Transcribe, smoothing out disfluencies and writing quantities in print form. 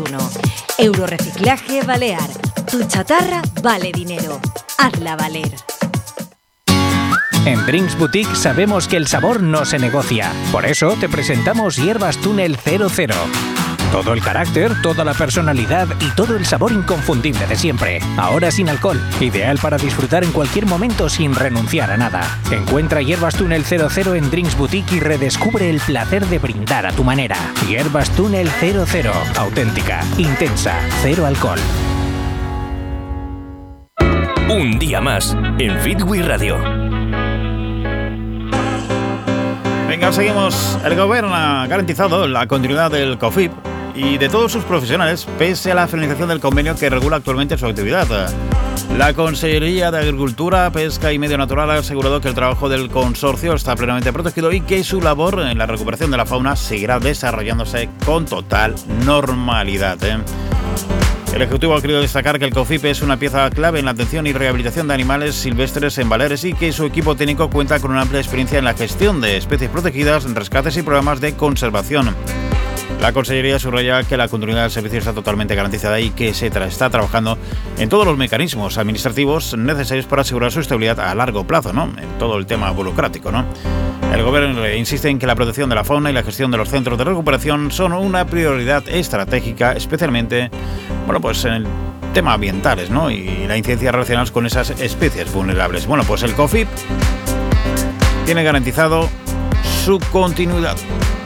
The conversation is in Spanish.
Euroreciclaje Balear. Tu chatarra vale dinero. Hazla valer. En Drinks Boutique sabemos que el sabor no se negocia. Por eso te presentamos Hierbas Túnel 00. Todo el carácter, toda la personalidad y todo el sabor inconfundible de siempre. Ahora sin alcohol. Ideal para disfrutar en cualquier momento sin renunciar a nada. Encuentra Hierbas Túnel 00 en Drinks Boutique y redescubre el placer de brindar a tu manera. Hierbas Túnel 00. Auténtica, intensa, cero alcohol. Un día más en Fitwi Radio. Venga, seguimos. El Gobierno ha garantizado la continuidad del COFIP y de todos sus profesionales, pese a la finalización del convenio que regula actualmente su actividad. La Consellería de Agricultura, Pesca y Medio Natural ha asegurado que el trabajo del consorcio está plenamente protegido y que su labor en la recuperación de la fauna seguirá desarrollándose con total normalidad. El Ejecutivo ha querido destacar que el COFIP es una pieza clave en la atención y rehabilitación de animales silvestres en Baleares y que su equipo técnico cuenta con una amplia experiencia en la gestión de especies protegidas, rescates y programas de conservación. La Consellería subraya que la continuidad del servicio está totalmente garantizada y que se está trabajando en todos los mecanismos administrativos necesarios para asegurar su estabilidad a largo plazo, ¿no? En todo el tema burocrático, ¿no? El Gobierno insiste en que la protección de la fauna y la gestión de los centros de recuperación son una prioridad estratégica, especialmente, en el tema ambientales, ¿no? Y la incidencia relacionadas con esas especies vulnerables. El COFIP tiene garantizado su continuidad.